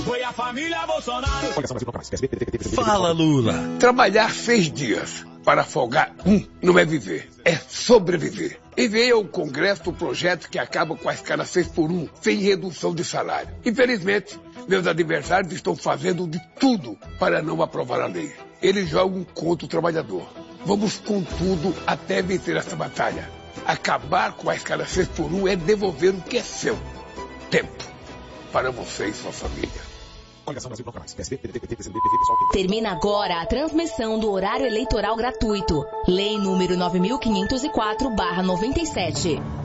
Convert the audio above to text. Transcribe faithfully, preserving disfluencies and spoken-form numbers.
Foi a família Bolsonaro. Fala, Lula. Trabalhar seis dias para folgar um não é viver, é sobreviver. Enviei ao Congresso o projeto que acaba com a escala seis por um, sem redução de salário. Infelizmente, meus adversários estão fazendo de tudo para não aprovar a lei. Eles jogam contra o trabalhador. Vamos com tudo até vencer essa batalha. Acabar com a escala seis por um é devolver o que é seu. Tempo. Para você e sua família. Termina agora a transmissão do horário eleitoral gratuito. Lei número nove mil quinhentos e quatro barra noventa e sete.